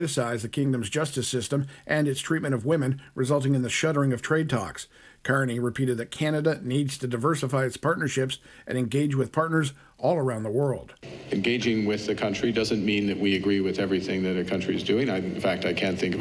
criticized the kingdom's justice system and its treatment of women, resulting in the shuttering of trade talks. Carney repeated that Canada needs to diversify its partnerships and engage with partners all around the world. Engaging with the country doesn't mean that we agree with everything that a country is doing. In fact, I can't think of